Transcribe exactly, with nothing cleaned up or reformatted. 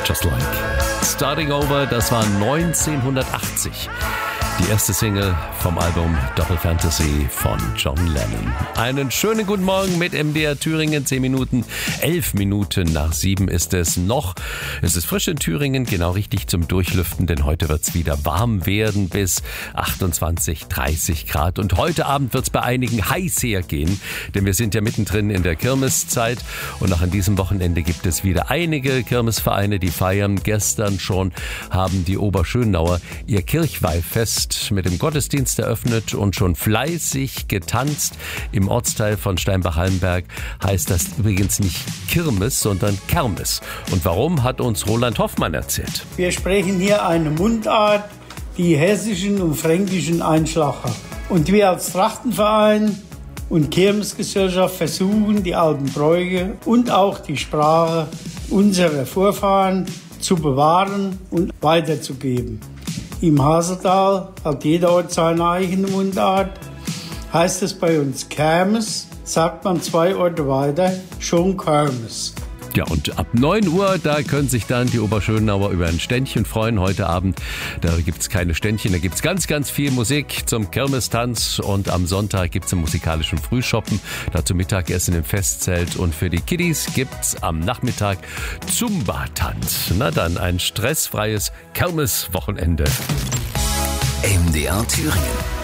Just Like. Starting Over, das war neunzehnhundertachtzig. Die erste Single vom Album Double Fantasy von John Lennon. Einen schönen guten Morgen mit M D R Thüringen. Zehn Minuten, elf Minuten nach sieben ist es noch. Es ist frisch in Thüringen, genau richtig zum Durchlüften, denn heute wird es wieder warm werden bis achtundzwanzig, dreißig Grad. Und heute Abend wird es bei einigen heiß hergehen, denn wir sind ja mittendrin in der Kirmeszeit. Und auch an diesem Wochenende gibt es wieder einige Kirmesvereine, die feiern. Gestern schon haben die Oberschönauer ihr Kirchweihfest mit dem Gottesdienst eröffnet und schon fleißig getanzt. Im Ortsteil von Steinbach-Hallenberg heißt das übrigens nicht Kirmes, sondern Kermes. Und warum, hat uns Roland Hoffmann erzählt. Wir sprechen hier eine Mundart, die hessischen und fränkischen Einschlag hat. Und wir als Trachtenverein und Kirmesgesellschaft versuchen, die alten Bräuche und auch die Sprache unserer Vorfahren zu bewahren und weiterzugeben. Im Haseltal hat jeder Ort seine eigene Mundart. Heißt es bei uns Kermes, sagt man zwei Orte weiter schon Kermes. Ja, und ab neun Uhr, da können sich dann die Oberschönauer über ein Ständchen freuen heute Abend. Da gibt's keine Ständchen, da gibt's ganz, ganz viel Musik zum Kirmestanz. Und am Sonntag gibt's einen musikalischen Frühschoppen, dazu Mittagessen im Festzelt. Und für die Kiddies gibt's am Nachmittag Zumba-Tanz. Na dann, ein stressfreies Kirmeswochenende. M D R Thüringen.